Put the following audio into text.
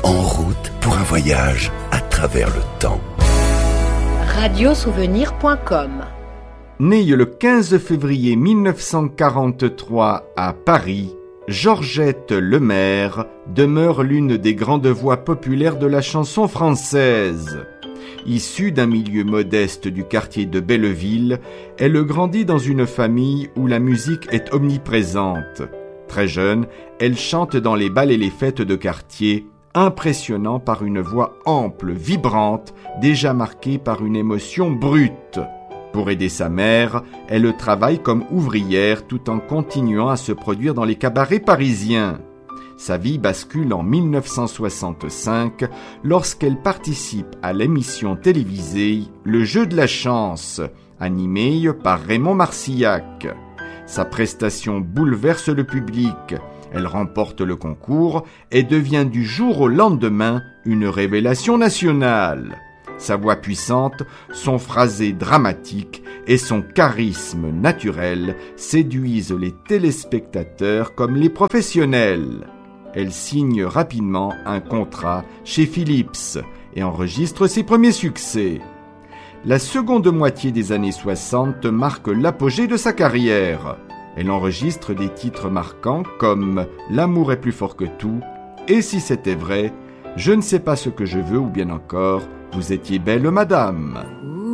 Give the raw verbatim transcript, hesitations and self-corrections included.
En route pour un voyage à travers le temps. radio souvenir point com. Née le quinze février mille neuf cent quarante-trois à Paris, Georgette Lemaire demeure l'une des grandes voix populaires de la chanson française. Issue d'un milieu modeste du quartier de Belleville, elle grandit dans une famille où la musique est omniprésente. Très jeune, elle chante dans les bals et les fêtes de quartier, impressionnant par une voix ample, vibrante, déjà marquée par une émotion brute. Pour aider sa mère, elle travaille comme ouvrière tout en continuant à se produire dans les cabarets parisiens. Sa vie bascule en mille neuf cent soixante-cinq lorsqu'elle participe à l'émission télévisée Le Jeu de la chance, animée par Raymond Marcillac. Sa prestation bouleverse le public. Elle remporte le concours et devient du jour au lendemain une révélation nationale. Sa voix puissante, son phrasé dramatique et son charisme naturel séduisent les téléspectateurs comme les professionnels. Elle signe rapidement un contrat chez Philips et enregistre ses premiers succès. La seconde moitié des années soixante marque l'apogée de sa carrière. Elle enregistre des titres marquants comme « L'amour est plus fort que tout » et « Si c'était vrai », « Je ne sais pas ce que je veux » ou bien encore « Vous étiez belle, madame ».